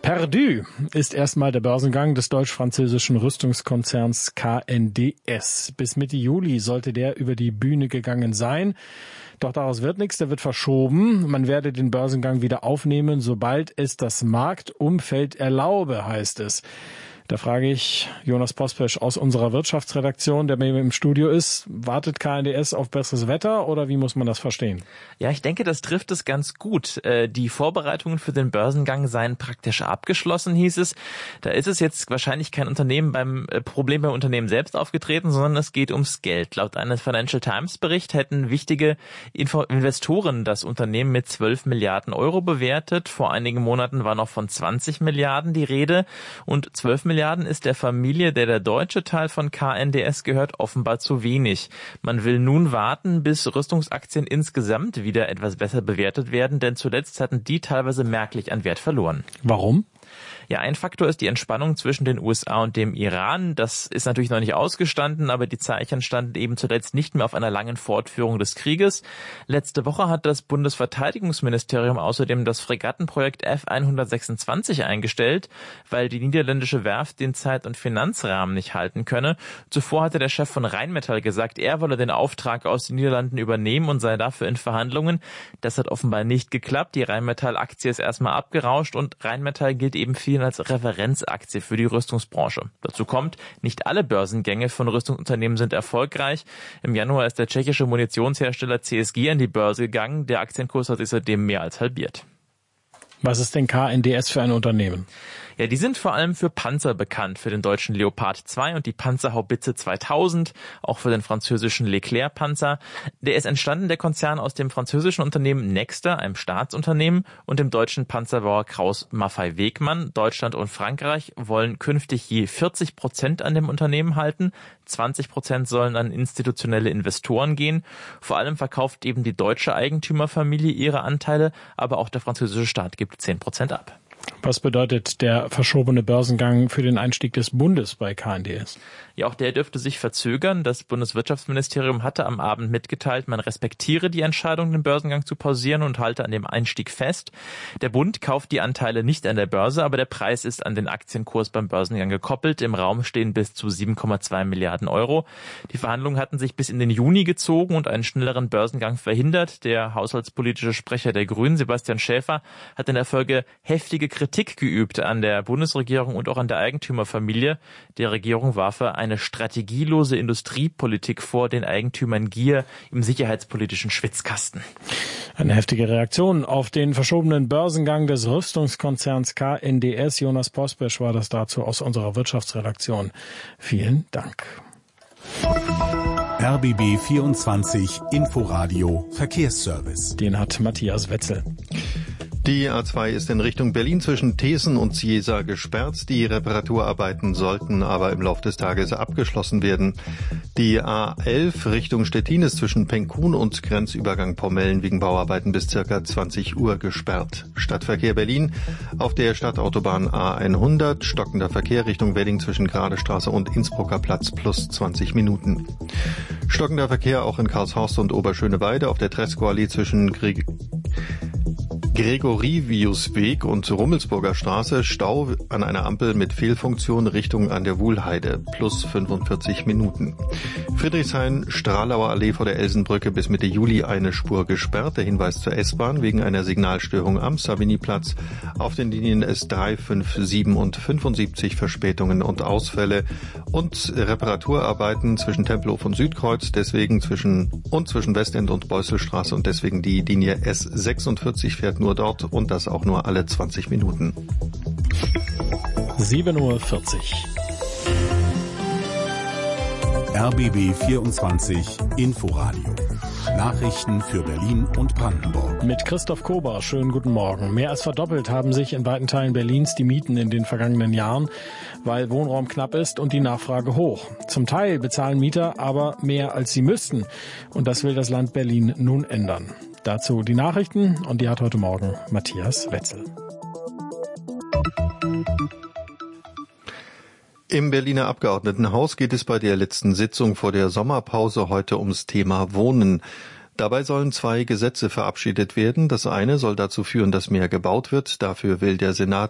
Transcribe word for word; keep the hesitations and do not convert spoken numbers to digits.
Perdu ist erstmal der Börsengang des deutsch-französischen Rüstungskonzerns K N D S. Bis Mitte Juli sollte der über die Bühne gegangen sein. Doch daraus wird nichts, der wird verschoben. Man werde den Börsengang wieder aufnehmen, sobald es das Marktumfeld erlaube, heißt es. Da frage ich Jonas Pospesch aus unserer Wirtschaftsredaktion, der mit mir im Studio ist. Wartet K N D S auf besseres Wetter oder wie muss man das verstehen? Ja, ich denke, das trifft es ganz gut. Die Vorbereitungen für den Börsengang seien praktisch abgeschlossen, hieß es. Da ist es jetzt wahrscheinlich kein Unternehmen beim Problem beim Unternehmen selbst aufgetreten, sondern es geht ums Geld. Laut eines Financial Times Bericht hätten wichtige Info- Investoren das Unternehmen mit zwölf Milliarden Euro bewertet. Vor einigen Monaten war noch von zwanzig Milliarden die Rede und zwölf Milliarden ist der Familie, der der deutsche Teil von K N D S gehört, offenbar zu wenig. Man will nun warten, bis Rüstungsaktien insgesamt wieder etwas besser bewertet werden, denn zuletzt hatten die teilweise merklich an Wert verloren. Warum? Ja, ein Faktor ist die Entspannung zwischen den U S A und dem Iran. Das ist natürlich noch nicht ausgestanden, aber die Zeichen standen eben zuletzt nicht mehr auf einer langen Fortführung des Krieges. Letzte Woche hat das Bundesverteidigungsministerium außerdem das Fregattenprojekt F hundertsechsundzwanzig eingestellt, weil die niederländische Werft den Zeit- und Finanzrahmen nicht halten könne. Zuvor hatte der Chef von Rheinmetall gesagt, er wolle den Auftrag aus den Niederlanden übernehmen und sei dafür in Verhandlungen. Das hat offenbar nicht geklappt. Die Rheinmetall-Aktie ist erstmal abgerauscht und Rheinmetall gilt eben viel als Referenzaktie für die Rüstungsbranche. Dazu kommt, nicht alle Börsengänge von Rüstungsunternehmen sind erfolgreich. Im Januar ist der tschechische Munitionshersteller C S G an die Börse gegangen. Der Aktienkurs hat sich seitdem mehr als halbiert. Was ist denn K N D S für ein Unternehmen? Ja, die sind vor allem für Panzer bekannt, für den deutschen Leopard zwei und die Panzerhaubitze zweitausend, auch für den französischen Leclerc-Panzer. Der ist entstanden, der Konzern, aus dem französischen Unternehmen Nexter, einem Staatsunternehmen, und dem deutschen Panzerbauer Krauss-Maffei-Wegmann. Deutschland und Frankreich wollen künftig je vierzig Prozent an dem Unternehmen halten. zwanzig Prozent sollen an institutionelle Investoren gehen. Vor allem verkauft eben die deutsche Eigentümerfamilie ihre Anteile, aber auch der französische Staat gibt zehn Prozent ab. Was bedeutet der verschobene Börsengang für den Einstieg des Bundes bei K N D S? Ja, auch der dürfte sich verzögern. Das Bundeswirtschaftsministerium hatte am Abend mitgeteilt, man respektiere die Entscheidung, den Börsengang zu pausieren und halte an dem Einstieg fest. Der Bund kauft die Anteile nicht an der Börse, aber der Preis ist an den Aktienkurs beim Börsengang gekoppelt. Im Raum stehen bis zu sieben Komma zwei Milliarden Euro. Die Verhandlungen hatten sich bis in den Juni gezogen und einen schnelleren Börsengang verhindert. Der haushaltspolitische Sprecher der Grünen, Sebastian Schäfer, hat in der Folge heftige Kritik geübt an der Bundesregierung und auch an der Eigentümerfamilie. Der Regierung warfe eine strategielose Industriepolitik vor, den Eigentümern Gier im sicherheitspolitischen Schwitzkasten. Eine heftige Reaktion auf den verschobenen Börsengang des Rüstungskonzerns K N D S. Jonas Pospesch war das dazu aus unserer Wirtschaftsredaktion. Vielen Dank. R B B vierundzwanzig Inforadio Verkehrsservice. Den hat Matthias Wetzel. Die A zwei ist in Richtung Berlin zwischen Thesen und Ciesa gesperrt. Die Reparaturarbeiten sollten aber im Laufe des Tages abgeschlossen werden. Die A elf Richtung Stettin ist zwischen Penkun und Grenzübergang Pomellen wegen Bauarbeiten bis circa zwanzig Uhr gesperrt. Stadtverkehr Berlin auf der Stadtautobahn A hundert, stockender Verkehr Richtung Wedding zwischen Gradestraße und Innsbrucker Platz plus zwanzig Minuten. Stockender Verkehr auch in Karlshorst und Oberschöneweide auf der Tresco-Allee zwischen Grig Gregoriviusweg und Rummelsburger Straße, Stau an einer Ampel mit Fehlfunktion Richtung an der Wuhlheide, plus fünfundvierzig Minuten. Friedrichshain, Stralauer Allee vor der Elsenbrücke bis Mitte Juli eine Spur gesperrt. Der Hinweis zur S-Bahn wegen einer Signalstörung am Savignyplatz. Auf den Linien S drei, fünf, sieben und fünfundsiebzig Verspätungen und Ausfälle und Reparaturarbeiten zwischen Tempelhof und Südkreuz, deswegen zwischen und zwischen Westend und Beusselstraße und deswegen die Linie S sechsundvierzig fährt nur dort und das auch nur alle zwanzig Minuten. sieben Uhr vierzig. R B B vierundzwanzig Inforadio. Nachrichten für Berlin und Brandenburg. Mit Christoph Kober, schönen guten Morgen. Mehr als verdoppelt haben sich in weiten Teilen Berlins die Mieten in den vergangenen Jahren, weil Wohnraum knapp ist und die Nachfrage hoch. Zum Teil bezahlen Mieter aber mehr als sie müssten. Und das will das Land Berlin nun ändern. Dazu die Nachrichten und die hat heute Morgen Matthias Wetzel. Im Berliner Abgeordnetenhaus geht es bei der letzten Sitzung vor der Sommerpause heute ums Thema Wohnen. Dabei sollen zwei Gesetze verabschiedet werden. Das eine soll dazu führen, dass mehr gebaut wird. Dafür will der Senat